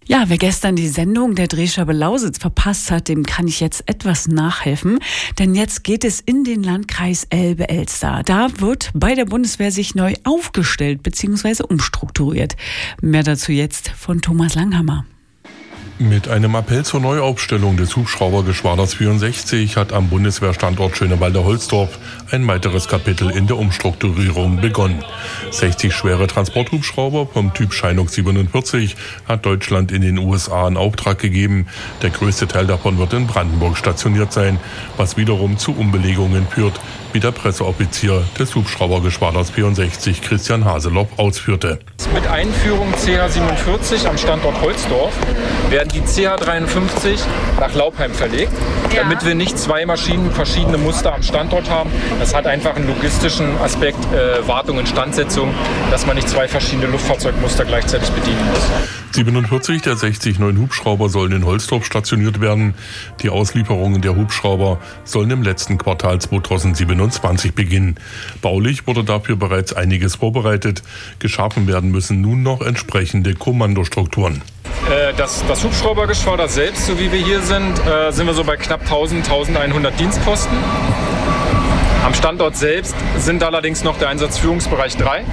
Ja, wer gestern die Sendung der Drehscheibe Lausitz verpasst hat, dem kann ich jetzt etwas nachhelfen. Denn jetzt geht es in den Landkreis Elbe-Elster. Da wird bei der Bundeswehr sich neu aufgestellt bzw. umstrukturiert. Mehr dazu jetzt von Thomas Langhammer. Mit einem Appell zur Neuaufstellung des Hubschraubergeschwaders 64 hat am Bundeswehrstandort Schönewalde-Holzdorf ein weiteres Kapitel in der Umstrukturierung begonnen. 60 schwere Transporthubschrauber vom Typ Chinook 47 hat Deutschland in den USA in Auftrag gegeben. Der größte Teil davon wird in Brandenburg stationiert sein, was wiederum zu Umbelegungen führt, wie der Presseoffizier des Hubschraubergeschwaders 64 Christian Haseloff ausführte. Mit Einführung CH47 am Standort Holzdorf werden die CH53 nach Laupheim verlegt, damit wir nicht zwei Maschinen verschiedene Muster am Standort haben. Das hat einfach einen logistischen Aspekt, Wartung, Instandsetzung, dass man nicht zwei verschiedene Luftfahrzeugmuster gleichzeitig bedienen muss. 47 der 60 neuen Hubschrauber sollen in Holzdorf stationiert werden. Die Auslieferungen der Hubschrauber sollen im letzten Quartal 2027 beginnen. Baulich wurde dafür bereits einiges vorbereitet. Geschaffen werden müssen nun noch entsprechende Kommandostrukturen. Das Hubschraubergeschwader selbst, so wie wir hier sind wir so bei knapp 1100 Dienstposten. Am Standort selbst sind allerdings noch der Einsatzführungsbereich 3.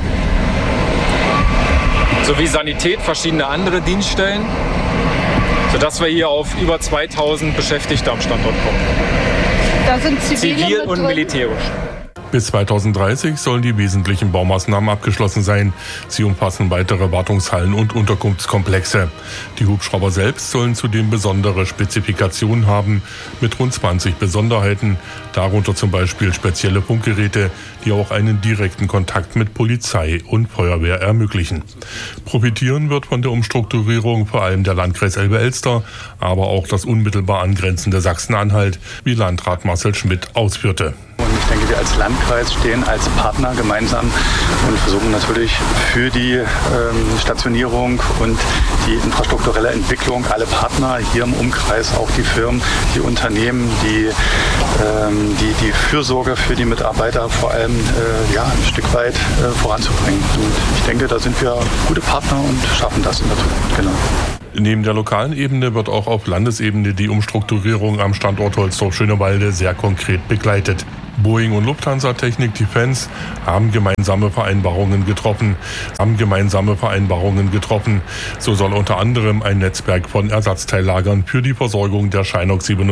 Sowie Sanität, verschiedene andere Dienststellen, sodass wir hier auf über 2000 Beschäftigte am Standort kommen. Da sind Zivil und militärisch. Bis 2030 sollen die wesentlichen Baumaßnahmen abgeschlossen sein. Sie umfassen weitere Wartungshallen und Unterkunftskomplexe. Die Hubschrauber selbst sollen zudem besondere Spezifikationen haben, mit rund 20 Besonderheiten, darunter zum Beispiel spezielle Funkgeräte, die auch einen direkten Kontakt mit Polizei und Feuerwehr ermöglichen. Profitieren wird von der Umstrukturierung vor allem der Landkreis Elbe-Elster, aber auch das unmittelbar angrenzende Sachsen-Anhalt, wie Landrat Marcel Schmidt ausführte. Und ich denke, wir als Landkreis stehen als Partner gemeinsam und versuchen natürlich für die Stationierung und die infrastrukturelle Entwicklung alle Partner hier im Umkreis, auch die Firmen, die Unternehmen, die Fürsorge für die Mitarbeiter vor allem ein Stück weit voranzubringen. Und ich denke, da sind wir gute Partner und schaffen das in der Zukunft. Genau. Neben der lokalen Ebene wird auch auf Landesebene die Umstrukturierung am Standort Holzdorf-Schönewalde sehr konkret begleitet. Boeing und Lufthansa Technik Defense haben gemeinsame Vereinbarungen getroffen. So soll unter anderem ein Netzwerk von Ersatzteillagern für die Versorgung der Chinook 47